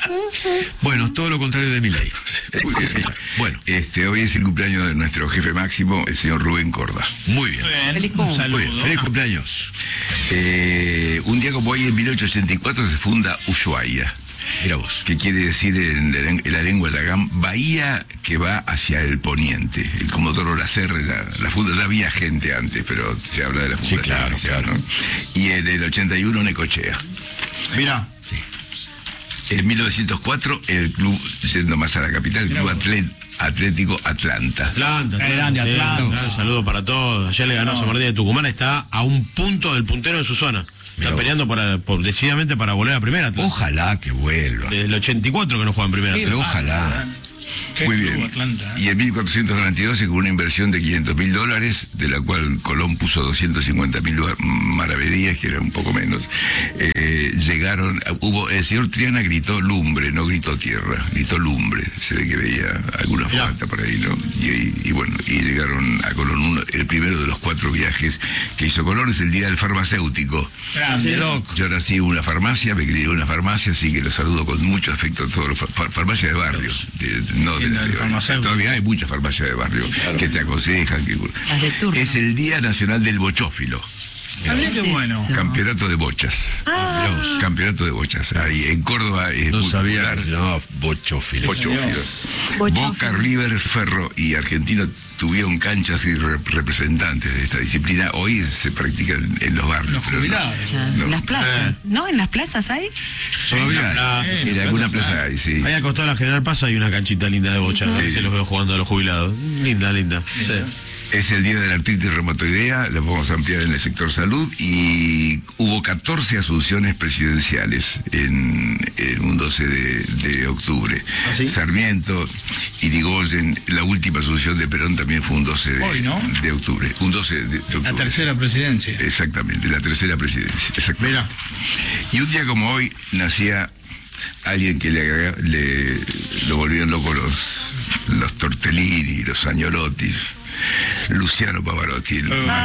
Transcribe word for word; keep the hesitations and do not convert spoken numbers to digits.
Bueno, todo lo contrario de Milei. Bueno, este, hoy es el cumpleaños de nuestro jefe máximo, el señor Rubén Corda. Muy bien. Feliz cumpleaños. Muy bien. Feliz cumpleaños. Eh, un día como hoy, en mil ochocientos ochenta y cuatro, se funda Ushuaia. Mira vos. Que quiere decir en la, en la lengua yagán, bahía que va hacia el poniente. El Comodoro Lacerre la, la funda, ya había gente antes, pero se habla de la fundación. Sí, claro, inicial, claro. ¿no? Y en el ochenta y uno, Necochea. Mira. Sí. En mil novecientos cuatro, el club, yendo más a la capital, el Club Atlet, Atlético Atlanta. Atlanta, Atlanta, Grande, sí, Atlanta. un gran saludo para todos. Ayer le ganó a San Martín de Tucumán, está a un punto del puntero en su zona. Está Mirá peleando por, por, decididamente para volver a primera. Atlanta. Ojalá que vuelva. Desde el ochenta y cuatro que no juega en primera. Pero ojalá. Muy bien. Atlanta, ¿eh? Y en mil cuatrocientos noventa y dos, con una inversión de quinientos mil dólares, de la cual Colón puso doscientos cincuenta mil maravedíes, que era un poco menos, eh, llegaron, hubo, el señor Triana gritó lumbre, no gritó tierra, gritó lumbre, se ve que veía alguna fogata por ahí, ¿no? Y, y, y bueno, y llegaron a Colón, uno, el primero de los cuatro viajes que hizo Colón es el día del farmacéutico. Grande. Yo nací en una farmacia, me crié en una farmacia, así que los saludo con mucho afecto a todos los far, farmacias de barrio, de, de, no de la, de, todavía hay muchas farmacias de barrio, claro, que te aconsejan. Que, es el Día Nacional del Bochófilo. Qué bueno. Campeonato de bochas. Ah. Campeonato de bochas. Ahí en Córdoba es No muy sabía popular. que se llamaba bochófilo. Bochófilo. Bochófilo. Boca, River, Ferro y Argentino tuvieron canchas y rep representantes de esta disciplina. Hoy se practica en, en los barrios. Los jubilados. No. En las plazas. ¿No? ¿En las plazas hay? Todavía hay. Eh, En alguna plaza hay, sí. Ahí al costado de la General Paz hay una canchita linda de bocha. Sí. Ahí se los veo jugando a los jubilados. Linda, linda. Sí. Es el día de la artritis reumatoidea, lo vamos a ampliar en el sector salud, y hubo catorce asunciones presidenciales en, en un doce de octubre. ¿Ah, sí? Sarmiento, Irigoyen, la última asunción de Perón también fue un doce de, Hoy, ¿no? de octubre. Un doce de, de octubre. La tercera presidencia. Exactamente, la tercera presidencia. Exactamente. Mira. Y un día como hoy nacía alguien que le, agrega, le lo volvieron locos los, los Tortellini, los Agnolotti, Luciano Pavarotti. Uh.